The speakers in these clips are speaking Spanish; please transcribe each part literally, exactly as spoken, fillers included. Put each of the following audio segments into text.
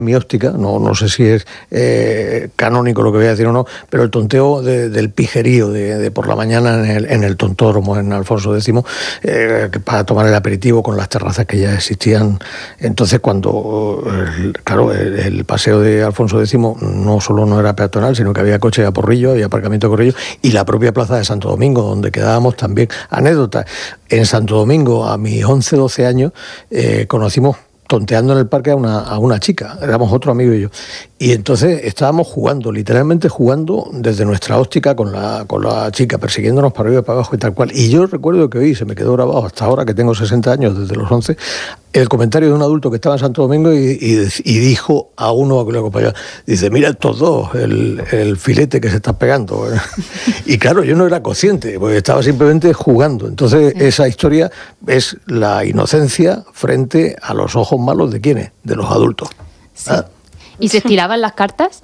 mi óptica, no, no sé si es eh, canónico lo que voy a decir o no, pero el tonteo de, del pijerío de, de por la mañana en el, en el tontódromo en Alfonso X, eh, para tomar el aperitivo con las terrazas que ya existían. Entonces, cuando, el, claro, el, el paseo de Alfonso X no solo no era peatonal, sino que había coche a porrillo, había aparcamiento a porrillo, y la propia plaza de Santo Domingo, donde quedábamos también. Anécdota, en Santo Domingo, a mis once, doce años, eh, conocimos tonteando en el parque a una, a una chica, éramos otro amigo y yo. Y entonces estábamos jugando, literalmente jugando desde nuestra óptica con la, con la chica, persiguiéndonos para arriba y para abajo y tal cual. Y yo recuerdo que hoy se me quedó grabado, hasta ahora que tengo sesenta años, desde los once, el comentario de un adulto que estaba en Santo Domingo y, y, y dijo a uno que lo acompañaba, dice, mira estos dos, el, el filete que se está pegando. Y claro, yo no era consciente, porque estaba simplemente jugando. Entonces sí. Esa historia es la inocencia frente a los ojos malos de quiénes, de los adultos. Sí. ¿Ah? ¿Y se estiraban las cartas?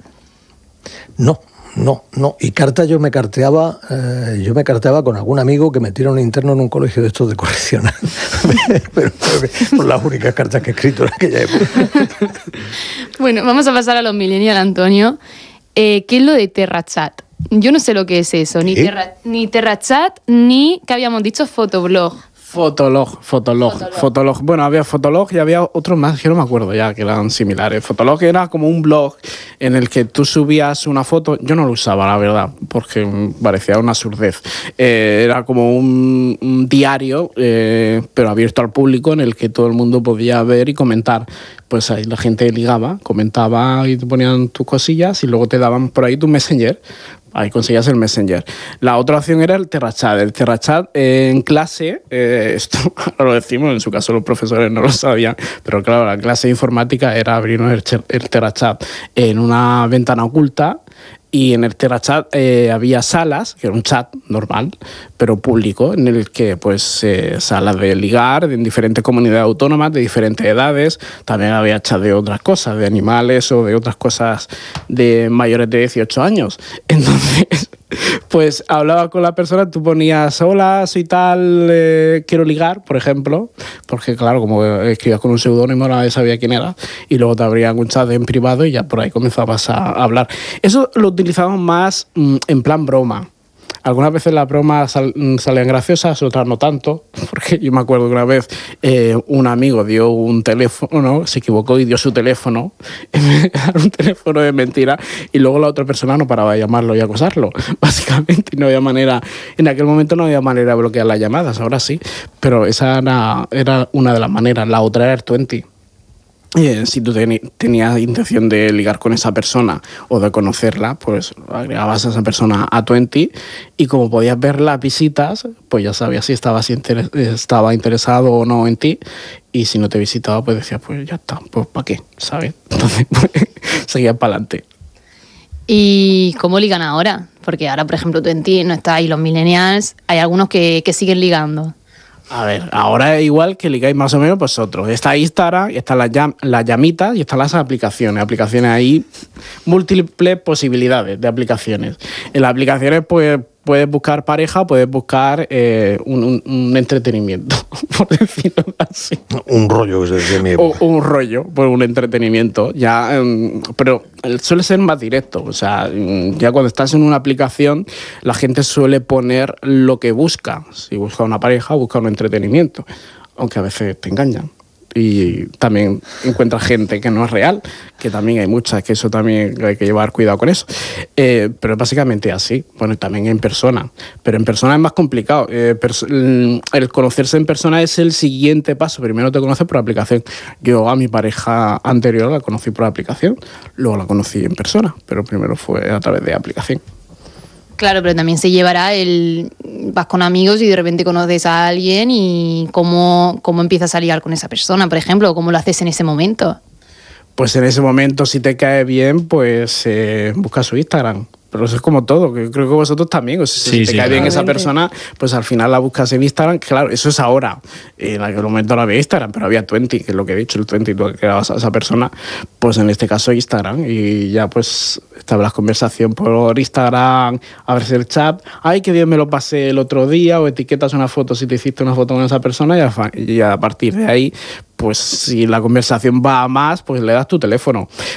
No. No, no. Y cartas yo me carteaba, eh, yo me carteaba con algún amigo que me tira un interno en un colegio de estos de correccional. Pero creo que son las únicas cartas que he escrito en aquella época. Bueno, vamos a pasar a los millennials, Antonio. Eh, ¿Qué es lo de TerraChat? Yo no sé lo que es eso, ni, terra, ni TerraChat, ni, ¿qué habíamos dicho? Fotoblog. Fotolog, Fotolog, Fotolog, Fotolog. Bueno, había Fotolog y había otros más que no me acuerdo ya, que eran similares. Fotolog era como un blog en el que tú subías una foto. Yo no lo usaba, la verdad, porque parecía una surdez. Eh, era como un, un diario, eh, pero abierto al público, en el que todo el mundo podía ver y comentar. Pues ahí la gente ligaba, comentaba y te ponían tus cosillas y luego te daban por ahí tu Messenger. Ahí conseguías el Messenger. La otra opción era el TerraChat. El TerraChat eh, en clase, eh, esto lo decimos, en su caso los profesores no lo sabían, pero claro, la clase de informática era abrirnos el, el TerraChat en una ventana oculta. Y en el TerraChat eh, había salas, que era un chat normal, pero público, en el que, pues, eh, salas de ligar, en diferentes comunidades autónomas, de diferentes edades. También había chat de otras cosas, de animales o de otras cosas de mayores de dieciocho años. Entonces, pues, hablaba con la persona, tú ponías, hola, soy tal, eh, quiero ligar, por ejemplo, porque, claro, como escribías con un seudónimo, nadie sabía quién era, y luego te abrían un chat en privado y ya por ahí comenzabas a hablar. Eso lo utilizamos más mm, en plan broma. Algunas veces las bromas sal, salían graciosas, otras no tanto, porque yo me acuerdo que una vez eh, un amigo dio un teléfono, se equivocó y dio su teléfono, un teléfono de mentira, y luego la otra persona no paraba de llamarlo y acosarlo, básicamente. No había manera, en aquel momento no había manera de bloquear las llamadas, ahora sí, pero esa era, era una de las maneras. La otra era el veinte. Eh, si tú ten, tenías intención de ligar con esa persona o de conocerla, pues agregabas a esa persona a veinte y como podías ver las visitas, pues ya sabías si estabas interes- estaba interesado o no en ti, y si no te visitaba, pues decías, pues ya está, pues ¿para qué? ¿Sabes? Entonces, pues, seguías para adelante. ¿Y cómo ligan ahora? Porque ahora, por ejemplo, veinte no está ahí los millennials, hay algunos que, que siguen ligando. A ver, ahora es igual que ligáis más o menos vosotros. Está Instagram, y están las, llam- las llamitas y están las aplicaciones. Aplicaciones ahí, múltiples posibilidades de aplicaciones. En las aplicaciones, pues, puedes buscar pareja, puedes buscar eh, un, un, un entretenimiento, por decirlo así. Un rollo, es decir, mi época. O, un rollo, pues un entretenimiento. Ya, um, pero suele ser más directo. O sea, ya cuando estás en una aplicación, la gente suele poner lo que busca. Si busca una pareja, busca un entretenimiento. Aunque a veces te engañan. Y también encuentras gente que no es real, que también hay muchas, que eso también hay que llevar cuidado con eso. Eh, pero es básicamente así. Bueno, y también en persona. Pero en persona es más complicado. Eh, perso- el conocerse en persona es el siguiente paso. Primero te conoces por aplicación. Yo a mi pareja anterior la conocí por aplicación, luego la conocí en persona, pero primero fue a través de aplicación. Claro, pero también se llevará el... Vas con amigos y de repente conoces a alguien y cómo, cómo empiezas a ligar con esa persona, por ejemplo, o cómo lo haces en ese momento. Pues en ese momento, si te cae bien, pues eh, busca su Instagram. Pero eso es como todo, que creo que vosotros también. O sea, si Sí, te sí, cae bien esa claramente. persona, pues al final la buscas en Instagram. Claro, eso es ahora. En aquel momento no había Instagram, pero había veinte, que es lo que he dicho, el veinte, y tú creabas a esa persona, pues en este caso Instagram. Y ya pues estabas conversación por Instagram, abres el chat, ay, qué bien me lo pasé el otro día, o etiquetas una foto si te hiciste una foto con esa persona, y a, y a partir de ahí pues si la conversación va a más, pues le das tu teléfono.